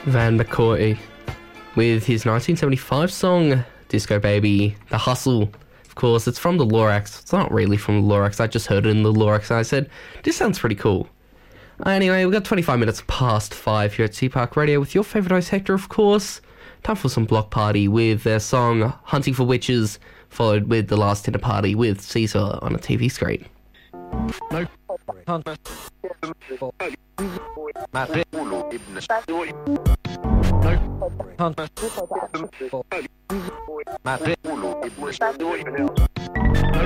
Van McCoy with his 1975 song Disco Baby, The Hustle. Of course, it's from the Lorax. It's not really from the Lorax. I just heard it in the Lorax and I said, this sounds pretty cool. Anyway, we've got 25 minutes past 5 here at Sea Park Radio with your favourite host Hector, of course. Time for some Block Party with their song Hunting for Witches, followed with The Last Dinner Party with Caesar on a TV screen. No. No.